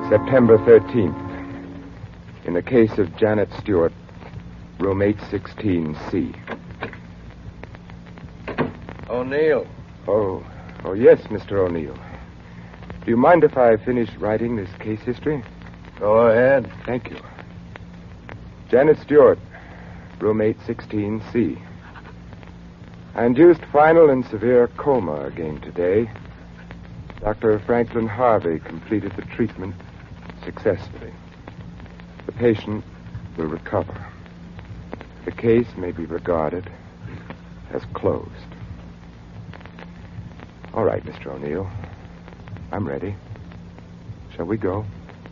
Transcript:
September 13th. In the case of Janet Stewart, room 816C. O'Neill. Oh, yes, Mr. O'Neill. Do you mind if I finish writing this case history? Go ahead. Thank you. Janet Stewart, room 816C. I induced final and severe coma again today. Dr. Franklin Harvey completed the treatment successfully. The patient will recover. The case may be regarded as closed. All right, Mr. O'Neill. I'm ready. Shall we go?